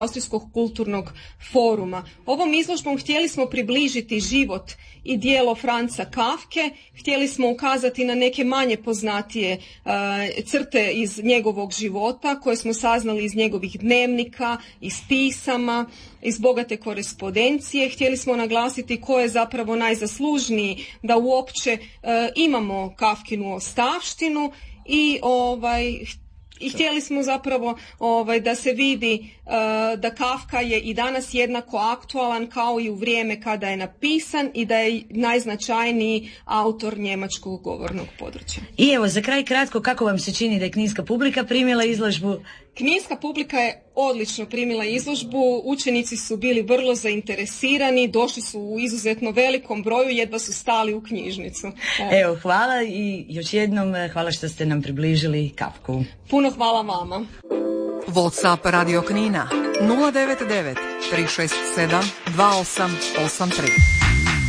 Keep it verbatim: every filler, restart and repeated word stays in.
Austrijskog kulturnog foruma. Ovom izložbom htjeli smo približiti život i djelo Franza Kafke, htjeli smo ukazati na neke manje poznatije uh, crte iz njegovog života koje smo saznali iz njegovih dnevnika, iz pisama, iz bogate korespondencije. Htjeli smo naglasiti ko je zapravo najzaslužniji da uopće uh, imamo Kafkinu ostavštinu i ovaj I htjeli smo zapravo ovaj, da se vidi uh, da Kafka je i danas jednako aktualan kao i u vrijeme kada je napisan i da je najznačajniji autor njemačkog govornog područja. I evo, za kraj kratko, kako vam se čini da je kninska publika primila izložbu? Kninska publika je odlično primila izložbu, učenici su bili vrlo zainteresirani, došli su u izuzetno velikom broju, jedva su stali u knjižnicu. Evo, evo hvala i još jednom hvala što ste nam približili Kafku. Puno hvala vama. WhatsApp Radio Knina nula devet devet tri šest sedam dva osam osam tri.